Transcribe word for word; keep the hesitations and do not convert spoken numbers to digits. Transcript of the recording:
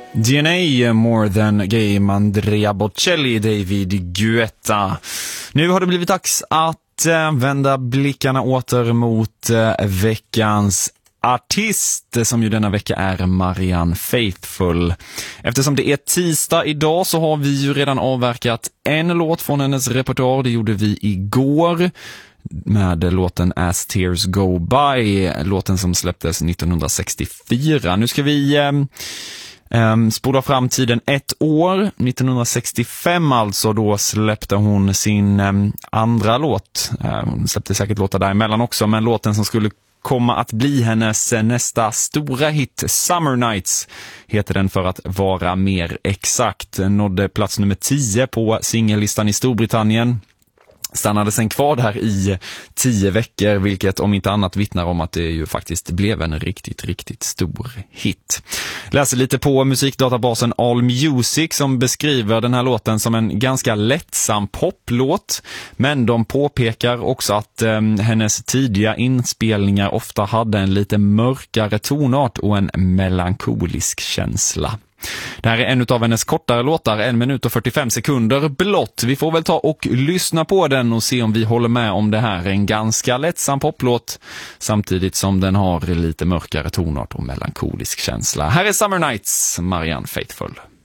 D N A, More Than Game, Andrea Bocelli, David Guetta. Nu har det blivit dags att äh, vända blickarna åter mot äh, veckans artist, som ju denna vecka är Marianne Faithfull. Eftersom det är tisdag idag så har vi ju redan avverkat en låt från hennes repertoar. Det gjorde vi igår med låten As Tears Go By, låten som släpptes nittonhundrasextiofyra. Nu ska vi eh, Um, spola fram tiden ett år, nittonhundrasextiofem alltså, då släppte hon sin um, andra låt. Uh, hon släppte säkert låtar däremellan också, men låten som skulle komma att bli hennes nästa stora hit, Summer Nights, heter den för att vara mer exakt. Nådde plats nummer tio på singellistan i Storbritannien. Stannade sen kvar där i tio veckor, vilket om inte annat vittnar om att det ju faktiskt blev en riktigt, riktigt stor hit. Läser lite på musikdatabasen All Music som beskriver den här låten som en ganska lättsam poplåt, men de påpekar också att eh, hennes tidiga inspelningar ofta hade en lite mörkare tonart och en melankolisk känsla. Det här är en av hennes kortare låtar, en minut och fyrtiofem sekunder blott. Vi får väl ta och lyssna på den och se om vi håller med om det här är en ganska lättsam poplåt, samtidigt som den har lite mörkare tonart och melankolisk känsla. Här är Summer Nights, Marianne Faithfull.